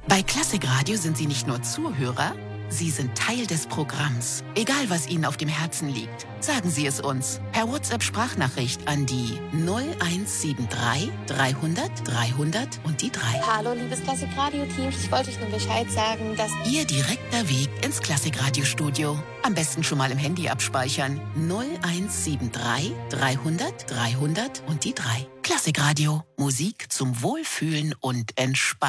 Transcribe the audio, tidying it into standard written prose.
Bei Klassikradio sind Sie nicht nur Zuhörer, Sie sind Teil des Programms. Egal, was Ihnen auf dem Herzen liegt, sagen Sie es uns per WhatsApp-Sprachnachricht an die 0173 300 300 und die 3. Hallo, liebes Klassikradio-Team. Ich wollte euch nur Bescheid sagen, dass Ihr direkter Weg ins Klassikradio-Studio. Am besten schon mal im Handy abspeichern. 0173 300 300 und die 3. Klassikradio. Musik zum Wohlfühlen und Entspannen.